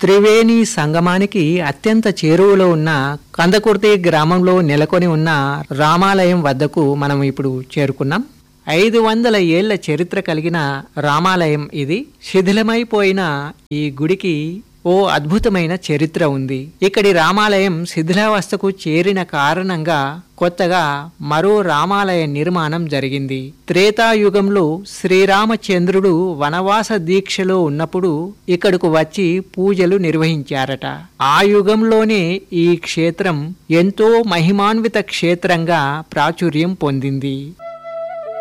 త్రివేణి సంగమానికి అత్యంత చేరువలో ఉన్న కందకుర్తి గ్రామంలో నెలకొని ఉన్న రామాలయం వద్దకు మనం ఇప్పుడు చేరుకున్నాం. 500 ఏళ్ల చరిత్ర కలిగిన రామాలయం ఇది. శిథిలమైపోయిన ఈ గుడికి ఓ అద్భుతమైన చరిత్ర ఉంది. ఇక్కడి రామాలయం శిథిలావస్థకు చేరిన కారణంగా కొత్తగా మరో రామాలయ నిర్మాణం జరిగింది. త్రేతాయుగంలో శ్రీరామచంద్రుడు వనవాస దీక్షలో ఉన్నప్పుడు ఇక్కడకు వచ్చి పూజలు నిర్వహించారట. ఆ యుగంలోనే ఈ క్షేత్రం ఎంతో మహిమాన్విత క్షేత్రంగా ప్రాచుర్యం పొందింది.